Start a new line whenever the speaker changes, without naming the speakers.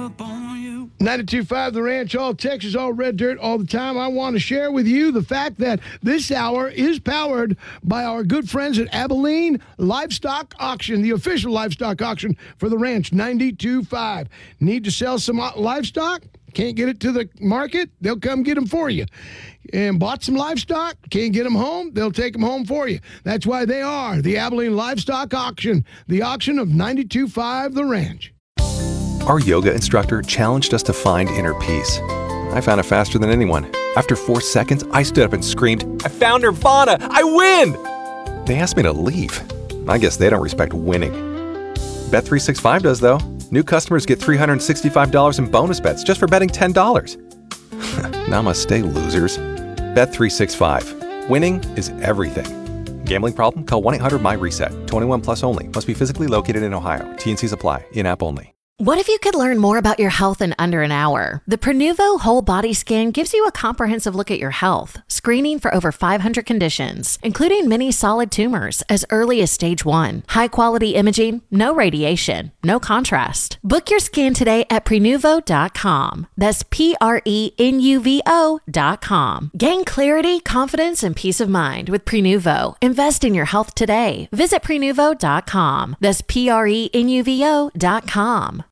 up on you.
92.5 The Ranch, all Texas, all red dirt, all the time. I want to share with you the fact that this hour is powered by our good friends at Abilene Livestock Auction, the official livestock auction for the ranch. 92.5. Need to sell some livestock? Can't get it to the market? They'll come get them for you. And bought some livestock? Can't get them home? They'll take them home for you. That's why they are the Abilene Livestock Auction, the auction of 92.5 The Ranch.
Our yoga instructor challenged us to find inner peace. I found it faster than anyone. After 4 seconds, I stood up and screamed, "I found Nirvana! I win!" They asked me to leave. I guess they don't respect winning. Bet365 does, though. New customers get $365 in bonus bets just for betting $10. Namaste, losers. Bet365. Winning is everything. Gambling problem? Call 1-800-MY-RESET. 21 plus only. Must be physically located in Ohio. T&Cs apply. In-app only.
What if you could learn more about your health in under an hour? The Prenuvo Whole Body Scan gives you a comprehensive look at your health, screening for over 500 conditions, including many solid tumors as early as stage 1. High-quality imaging, no radiation, no contrast. Book your scan today at Prenuvo.com. That's Prenuvo.com. Gain clarity, confidence, and peace of mind with Prenuvo. Invest in your health today. Visit Prenuvo.com. That's Prenuvo.com.